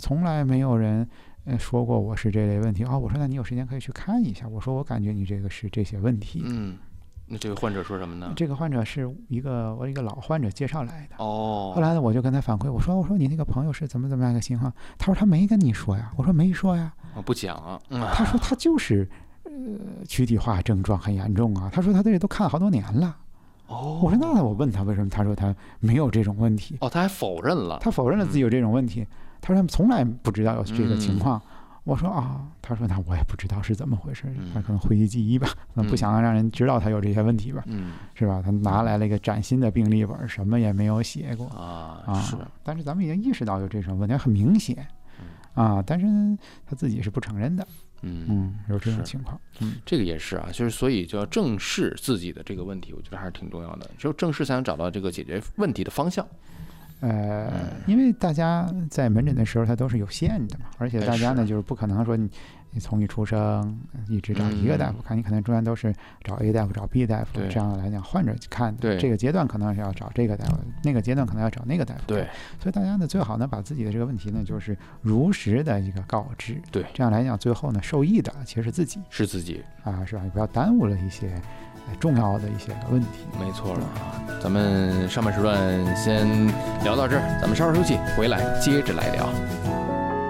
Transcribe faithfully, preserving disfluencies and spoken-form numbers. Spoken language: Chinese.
从来没有人说过我是这类问题啊、哦。我说那你有时间可以去看一下。我说我感觉你这个是这些问题。 嗯，那这个患者说什么呢？ 这个患者是一个我一个老患者介绍来的。 哦。 后来呢，我就跟他反馈，我说我说你那个朋友是怎么怎么样一个情况？他说他没跟你说呀。我说没说呀。 哦、不讲啊。嗯、 他说他就是呃躯体化症状很严重啊。他说他这都看好多年了。 哦。 我说那我问他为什么？他说他没有这种问题。 哦，他还否认了。 他否认了自己有这种问题。嗯、他说他从来不知道有这个情况。嗯、我说啊，他说那我也不知道是怎么回事，嗯、他可能讳疾忌医吧，可能不想让人知道他有这些问题吧，嗯、是吧？他拿来了一个崭新的病历本，什么也没有写过啊。 啊是。 但是咱们已经意识到有这种问题，很明显。啊，但是他自己是不承认的。 嗯嗯，有这种情况。嗯， 这个也是啊，就是所以就要正视自己的这个问题，我觉得还是挺重要的。只有正视才能找到这个解决问题的方向。 呃，嗯、因为大家在门诊的时候，它都是有限的嘛，而且大家呢，就是不可能说你你从一出生一直找一个大夫看，嗯、你可能中间都是找 A 大夫、找 B 大夫，这样来讲患者看。 对， 这个阶段可能是要找这个大夫，那个阶段可能要找那个大夫。 对， 所以大家呢，最好呢，把自己的这个问题呢，就是如实的一个告知。 对， 这样来讲，最后呢，受益的其实是自己， 是自己啊，是吧？不要耽误了一些重要的一些问题。 没错了啊，咱们上半时段先聊到这儿，咱们稍事休息，回来接着来聊。